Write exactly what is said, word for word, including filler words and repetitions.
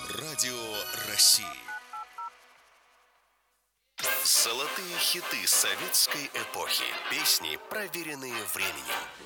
Радио России. Золотые хиты советской эпохи. Песни, проверенные временем.